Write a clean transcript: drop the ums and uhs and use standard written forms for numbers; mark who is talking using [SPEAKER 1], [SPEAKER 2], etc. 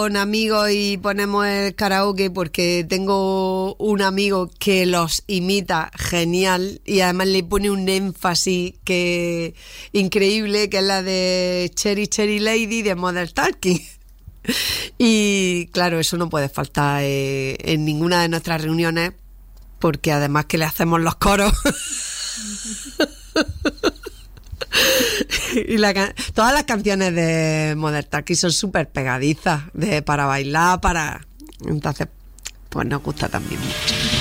[SPEAKER 1] Con amigos y ponemos el karaoke porque tengo un amigo que los imita genial y además le pone un énfasis que increíble, que es la de Cherry Cherry Lady de Modern Talking. Y claro, eso no puede faltar en ninguna de nuestras reuniones, porque además que le hacemos los coros. Y todas las canciones de Modern Talking son súper pegadizas para bailar, entonces pues nos gusta también mucho.